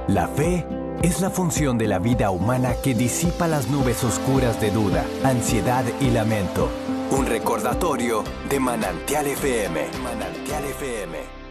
La fe es la función de la vida humana que disipa las nubes oscuras de duda, ansiedad y lamento. Un recordatorio de Manantial FM. Manantial FM.